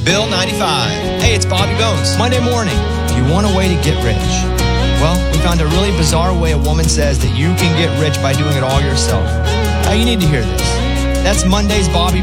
Bill 95. Hey, it's Bobby Bones. Monday morning, do you want a way to get rich? Well, we found a really bizarre way a woman says that you can get rich by doing it all yourself. Now, you need to hear this. That's Monday's Bobby